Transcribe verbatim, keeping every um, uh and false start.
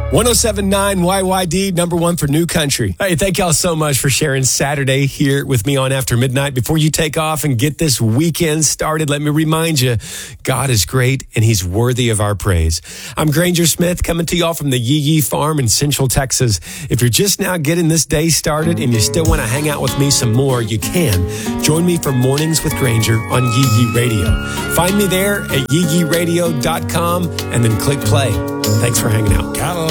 one oh seven point nine Y Y D, number one for New Country. Hey, thank y'all so much for sharing Saturday here with me on After Midnight. Before you take off and get this weekend started, let me remind you, God is great and He's worthy of our praise. I'm Granger Smith coming to y'all from the Yee Yee Farm in Central Texas. If you're just now getting this day started and you still want to hang out with me some more, you can. Join me for Mornings with Granger on Yee Yee Radio. Find me there at yee yee radio dot com and then click play. Thanks for hanging out.